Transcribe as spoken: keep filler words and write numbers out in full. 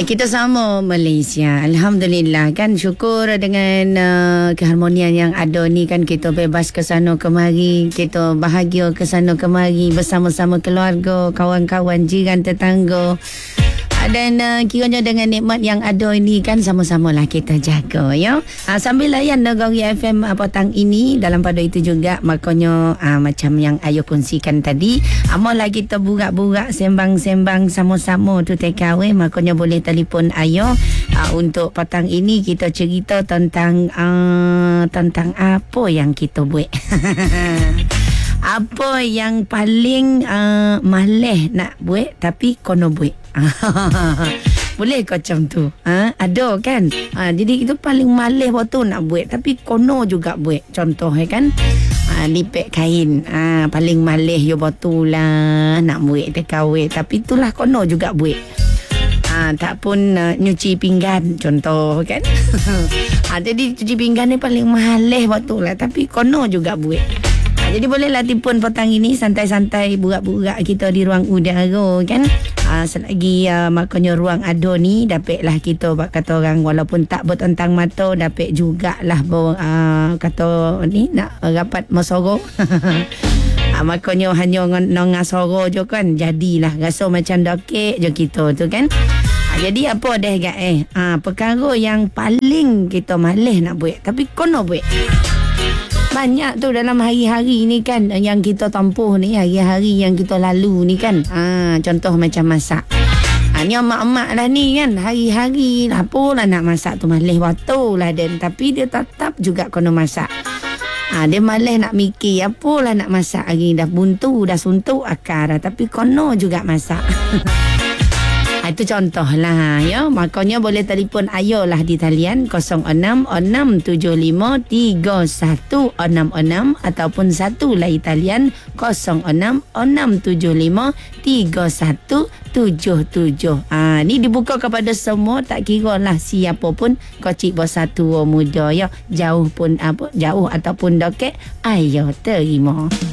Baik, kita sama Malaysia. Alhamdulillah kan, syukur dengan uh, keharmonian yang ada ni kan, kita bebas ke sana kemari, kita bahagia ke sana kemari bersama-sama keluarga, kawan-kawan, jiran, tetangga. Dan uh, kiranya dengan nikmat yang ada ini kan, sama-samalah kita jaga ya. Uh, sambil layan Negeri F M uh, petang ini, dalam pada itu juga makanya uh, macam yang Ayu kongsikan tadi, amalah kita burak-burak, sembang-sembang sama-sama tu take away. Makanya boleh telefon Ayu uh, untuk petang ini kita cerita tentang uh, tentang apa yang kita buat. Apa yang paling uh, malas nak buat tapi kono buat. Boleh kau macam tu, ha? Ada kan, ha, jadi itu paling malas waktu nak buat tapi kono juga buat. Contoh kan, ha, lipet kain, ha, paling malas yo betulah nak buat tekawai, tapi itulah kono juga buat. Ha, tak pun uh, nyuci pinggan contoh kan. Ha, jadi cuci pinggan ni paling malas waktu lah, tapi kono juga buat. Jadi bolehlah telefon petang ini, santai-santai burak-burak kita di ruang udara kan. Uh, selagi uh, makanya ruang ada ni, dapatlah kita kata orang, walaupun tak bertentang mata, dapat jugalah uh, kata ni nak rapat masoro. uh, makanya hanya nongah soro je kan, jadilah rasa macam dokek je kita tu kan. Uh, jadi apa dah gak eh uh, perkara yang paling kita malas nak buat tapi kono buat. Banyak tu dalam hari-hari ni kan, yang kita tempuh ni, hari-hari yang kita lalu ni kan. Ha, contoh macam masak. Ha, ni mak-mak lah ni kan, hari-hari apalah nak masak tu, malas waktu lah dan, tapi dia tetap juga kena masak. Ha, dia malas nak mikir apalah nak masak hari, dah buntu, dah suntuk akar dah, tapi kono juga masak. Ha, itu contoh lah ya. Makanya boleh telefon Ayu lah di talian kosong enam enam tujuh lima tiga satu enam enam ataupun satu lah talian kosong enam enam tujuh lima tiga satu tujuh tujuh. Ah, ni dibuka kepada semua, tak kira lah siapa pun, kocik besar tua muda ya, jauh pun apa, jauh ataupun dekat, ayo terima.